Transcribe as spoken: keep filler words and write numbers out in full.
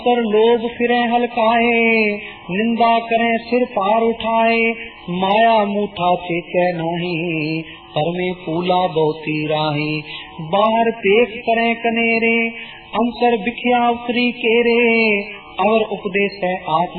पर लोभ फिरे हलकाए, निंदा करें सिर पार उठाए, माया मूठा चेते नहीं, पर में फूला बहुती राही। बाहर पेख करें कनेरे, अंतर बिखिया उतरी केरे, और उपदेश है आत्म